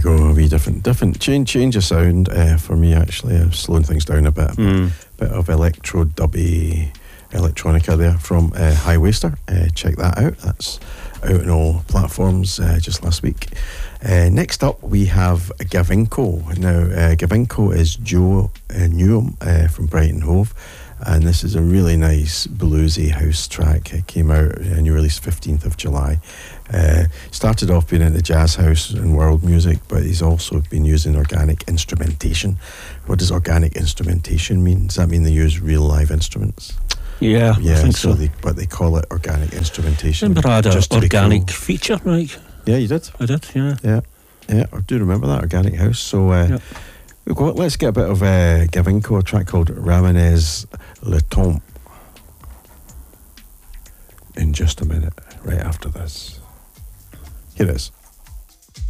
you go, a wee different change of sound for me actually. I'm slowing things down a bit. Bit of electro dubby electronica there from High Waster. Check that out. That's out on all platforms just last week. Next up we have Gavinco. Now Gavinco is Joe Newham from Brighton Hove, and this is a really nice bluesy house track. It came out and you released 15th of July. Started off being into jazz house and world music, but he's also been using organic instrumentation. What does organic instrumentation mean? Does that mean they use real live instruments? Yeah, I think so. But they call it organic instrumentation. Remember I had an organic cool feature, Mike? Yeah, you did. I did, yeah. Yeah, I do remember that, Organic House. So let's get a bit of Gavinco, a track called Ramenez Le Temps in just a minute, right after this. Here it is.